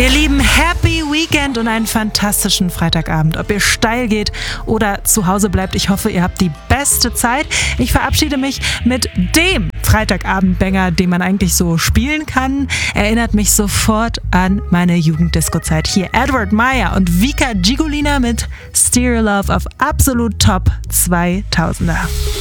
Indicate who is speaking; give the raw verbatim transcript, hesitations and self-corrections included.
Speaker 1: Ihr Lieben, Happy Weekend und einen fantastischen Freitagabend. Ob ihr steil geht oder zu Hause bleibt, ich hoffe, ihr habt die beste Zeit. Ich verabschiede mich mit dem Freitagabend-Banger, den man eigentlich so spielen kann. Erinnert mich sofort an meine Jugenddisco-Zeit. Hier Edward Meyer und Vika Gigolina mit Stereo Love auf absolut Top zweitausender.